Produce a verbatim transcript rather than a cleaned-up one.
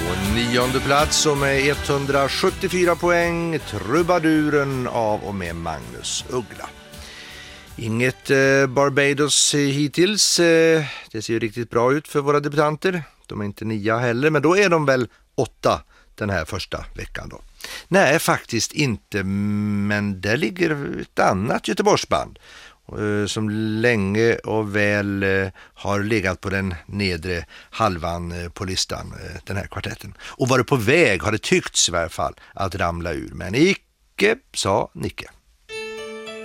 På nionde plats och med etthundrasjuttiofyra poäng, Trubaduren av och med Magnus Uggla. Inget eh, Barbados hittills. Eh, det ser ju riktigt bra ut för våra debutanter. De är inte nia heller, men då är de väl åtta den här första veckan då. Nej, faktiskt inte, men där ligger ett annat Göteborgsband eh, som länge och väl eh, har legat på den nedre halvan eh, på listan, eh, den här kvartetten. Och var det på väg, har det tyckts i varje fall, att ramla ur, men icke, sa Nicke.